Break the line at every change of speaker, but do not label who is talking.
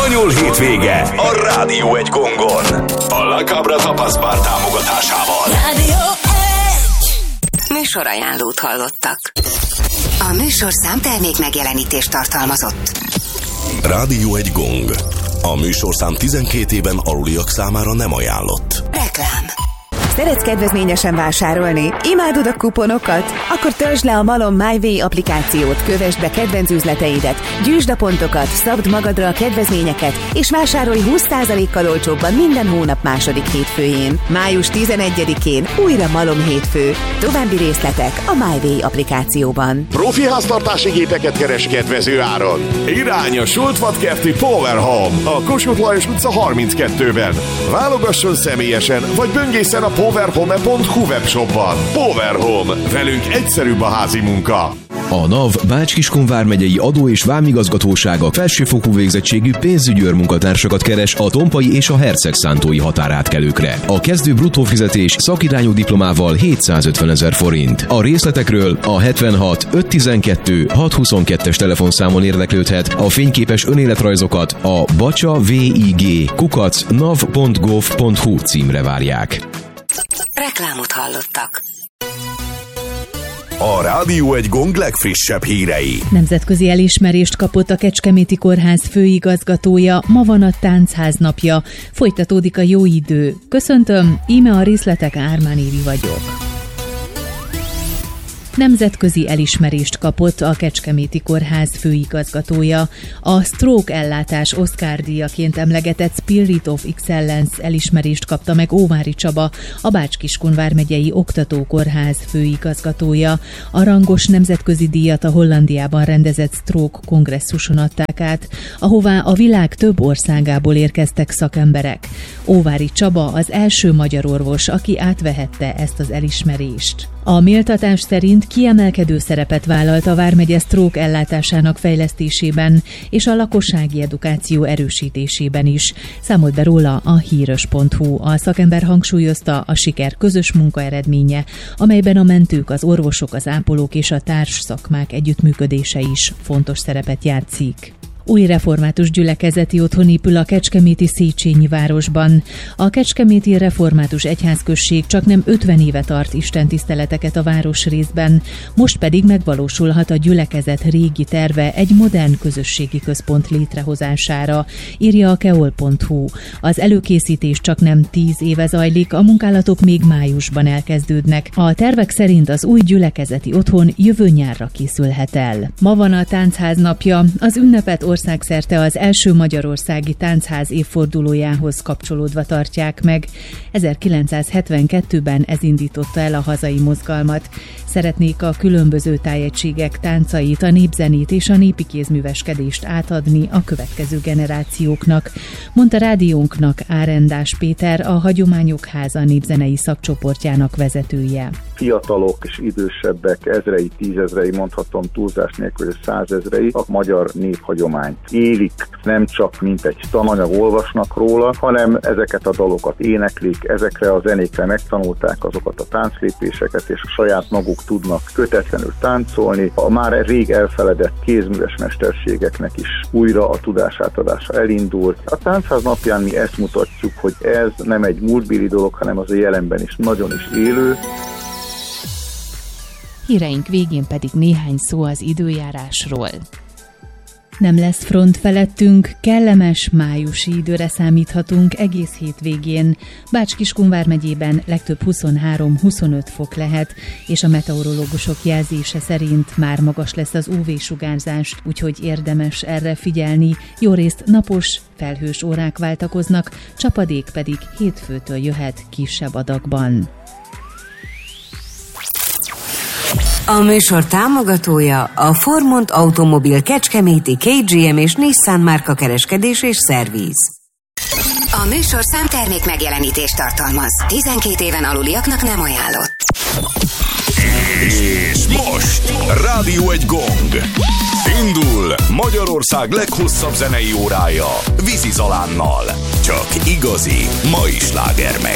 Spanyol hétvége a Rádió egy gongon. A La Cabra Tapas Bar támogatásával.
Rádió 1.
Műsorajánlót hallottak. A műsorszám termék megjelenítést tartalmazott.
Rádió egy gong. A műsorszám 12 éven aluliak számára nem ajánlott.
Reklám.
Szeretsz kedvezményesen vásárolni? Imádod a kuponokat? Akkor töltsd le a Malom MyWay applikációt, kövesd be kedvenc üzleteidet, gyűjtsd a pontokat, szabd magadra a kedvezményeket, és vásárolj 20%-kal olcsóbban minden hónap második hétfőjén. Május 11-én újra Malom hétfő. További részletek a MyWay applikációban.
Profi háztartási gépeket keres kedvező áron.
Irány a Sultvatkerti Power Home a Kossuth Lajos utca 32-ben. Válogasson személyesen, vagy böngészen a powerhome.hu webshopban. Power Home. Velünk egyszerűbb a házi munka.
A NAV Bács-Kiskun vármegyei adó- és vámigazgatósága felsőfokú végzettségű pénzügyőr munkatársakat keres a Tompai és a Hercegszántói határátkelőkre. A kezdő bruttó fizetés szakirányú diplomával 750 000 forint. A részletekről a 76 512 622-es telefonszámon érdeklődhet, a fényképes önéletrajzokat a bacsavig@nav.gov.hu címre várják.
Reklámot hallottak.
A Rádió egy gong legfrissebb hírei.
Nemzetközi elismerést kapott a Kecskeméti Kórház főigazgatója, ma van a Táncház napja. Folytatódik a jó idő. Köszöntöm, íme a részletek, Ármán Évi vagyok. Nemzetközi elismerést kapott a Kecskeméti Kórház főigazgatója. A stroke ellátás Oscar-díjaként emlegetett Spirit of Excellence elismerést kapta meg Óvári Csaba, a Bács-Kiskun vármegyei oktatókórház főigazgatója. A rangos nemzetközi díjat a Hollandiában rendezett stroke kongresszuson adták át, ahová a világ több országából érkeztek szakemberek. Óvári Csaba az első magyar orvos, aki átvehette ezt az elismerést. A méltatás szerint kiemelkedő szerepet vállalt a vármegye stroke ellátásának fejlesztésében és a lakossági edukáció erősítésében is. Számolt be róla a híros.hu. A szakember hangsúlyozta, a siker közös munka eredménye, amelyben a mentők, az orvosok, az ápolók és a társszakmák együttműködése is fontos szerepet játszik. Új református gyülekezeti otthon épül a kecskeméti Széchenyi városban. A Kecskeméti Református Egyházközség csaknem 50 éve tart istentiszteleteket a városrészben, most pedig megvalósulhat a gyülekezet régi terve egy modern közösségi központ létrehozására, írja a keol.hu. Az előkészítés csaknem 10 éve zajlik, a munkálatok még májusban elkezdődnek. A tervek szerint az új gyülekezeti otthon jövő nyárra készülhet el. Ma van a Táncház napja, az ünnepet országszerte az első magyarországi táncház évfordulójához kapcsolódva tartják meg. 1972-ben ez indította el a hazai mozgalmat. Szeretnék a különböző tájegységek táncait, a népzenét és a népi kézműveskedést átadni a következő generációknak, mondta rádiónknak Árendás Péter, a Hagyományok Háza népzenei szakcsoportjának vezetője.
Fiatalok és idősebbek ezrei, tízezrei, mondhatom túlzás nélkül 100 000 a magyar néphagyományt élik, nem csak mint egy tananyag olvasnak róla, hanem ezeket a dalokat éneklik, ezekre a zenékre megtanulták azokat a tánclépéseket, és a saját maguk tudnak kötetlenül táncolni. A már rég elfeledett kézműves mesterségeknek is újra a tudásátadása elindult. A Táncház napján mi ezt mutatjuk, hogy ez nem egy múltbéli dolog, hanem az a jelenben is nagyon is élő.
Híreink végén pedig néhány szó az időjárásról. Nem lesz front felettünk, kellemes májusi időre számíthatunk egész hétvégén. Bács-Kiskun vármegyében legtöbb 23-25 fok lehet, és a meteorológusok jelzése szerint már magas lesz az UV-sugárzás, úgyhogy érdemes erre figyelni. Jórészt napos, felhős órák váltakoznak, csapadék pedig hétfőtől jöhet kisebb adagban.
A műsor támogatója a Formont Automobil Kecskeméti, KGM és Nissan márka kereskedés és szerviz. A műsor számtermék megjelenítést tartalmaz. 12 éven aluliaknak nem ajánlott.
És most Rádió egy gong. Indul Magyarország leghosszabb zenei órája Vizi Zalánnal. Csak igazi mai slágermek.